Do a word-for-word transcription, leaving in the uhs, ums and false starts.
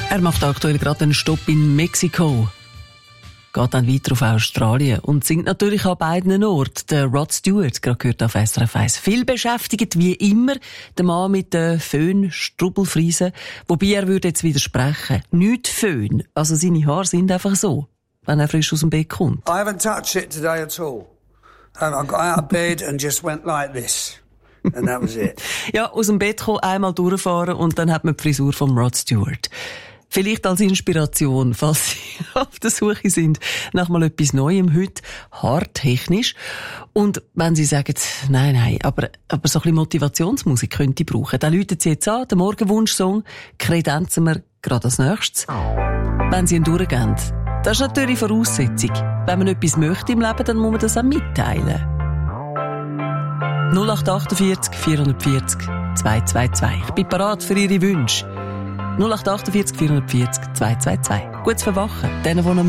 Er macht aktuell gerade einen Stopp in Mexiko. Geht dann weiter auf Australien und singt natürlich an beiden Orten. Der Rod Stewart, gerade gehört auf S R F eins. Viel beschäftigt, wie immer, der Mann mit den Föhn-Strubbelfriesen. Wobei er würde jetzt widersprechen. Nicht Föhn. Also seine Haare sind einfach so, wenn er frisch aus dem Bett kommt. I haven't touched it today at all. And I got out of bed and just went like this. And that was it. Ja, aus dem Bett kommen, einmal durchfahren und dann hat man die Frisur von Rod Stewart. Vielleicht als Inspiration, falls Sie auf der Suche sind nach mal etwas Neuem heute, haartechnisch. Und wenn Sie sagen, nein, nein, aber, aber so ein bisschen Motivationsmusik könnte ich brauchen, dann läutet Sie jetzt an, den Morgenwunsch-Song, kredenzen wir gerade als nächstes. Wenn Sie ihn durchgehen, das ist natürlich Voraussetzung. Wenn man etwas möchte im Leben, dann muss man das auch mitteilen. null acht achtundvierzig vierhundertvierzig zweihundertzweiundzwanzig. Ich bin bereit für Ihre Wünsche. null acht achtundvierzig vierhundertvierzig zweihundertzweiundzwanzig. Gutes Verwachen, denen, die noch